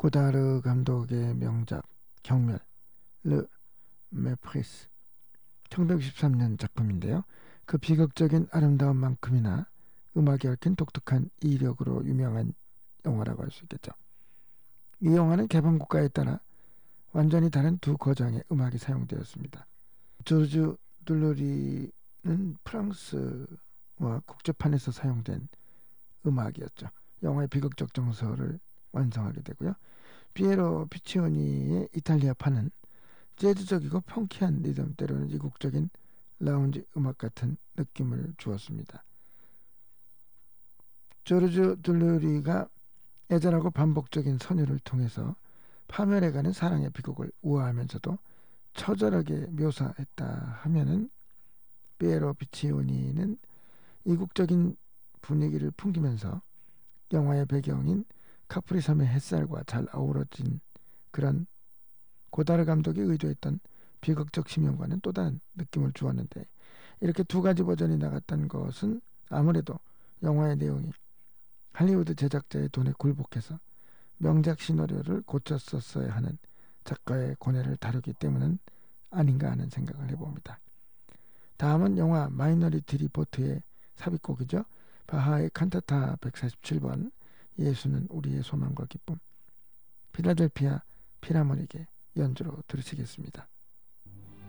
고다르 감독의 명작 경멸, 르 메프리스, 1963년 작품인데요. 그 비극적인 아름다움만큼이나 음악이 얽힌 독특한 이력으로 유명한 영화라고 할 수 있겠죠. 이 영화는 개봉 국가에 따라 완전히 다른 두 거장의 음악이 사용되었습니다. 조르주 둘루리는 프랑스와 국제판에서 사용된 음악이었죠. 영화의 비극적 정서를 완성하게 되고요. 피에로 피치오니의 이탈리아판은 재즈적이고 펑키한 리듬, 때로는 이국적인 라운지 음악 같은 느낌을 주었습니다. 조르주 둘루리가 애절하고 반복적인 선율을 통해서 파멸해가는 사랑의 비극을 우아하면서도 처절하게 묘사했다 하면은, 피에로 피치오니는 이국적인 분위기를 풍기면서 영화의 배경인 카프리섬의 햇살과 잘 어우러진 그런 고다르 감독이 의도했던 비극적 심연과는 또 다른 느낌을 주었는데, 이렇게 두 가지 버전이 나갔던 것은 아무래도 영화의 내용이 할리우드 제작자의 돈에 굴복해서 명작 시나리오를 고쳤었어야 하는 작가의 고뇌를 다루기 때문은 아닌가 하는 생각을 해봅니다. 다음은 영화 마이너리티 리포트의 삽입곡이죠. 바하의 칸타타 147번, 예수는 우리의 소망과 기쁨, 필라델피아 필하모닉의 연주로 들으시겠습니다.